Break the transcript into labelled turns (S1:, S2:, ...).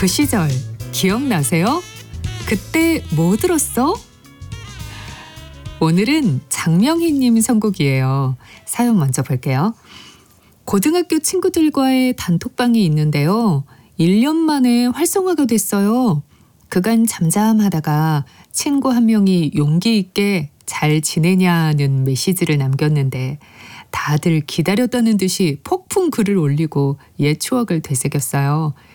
S1: 그 시절 기억나세요? 그때 뭐 들었어? 오늘은 장명희님 선곡이에요. 사연 먼저 볼게요. 고등학교 친구들과의 단톡방이 있는데요. 1년 만에 활성화가 됐어요. 그간 잠잠하다가 친구 한 명이 용기 있게 잘 지내냐는 메시지를 남겼는데 다들 기다렸다는 듯이 폭풍 글을 올리고 옛 추억을 되새겼어요.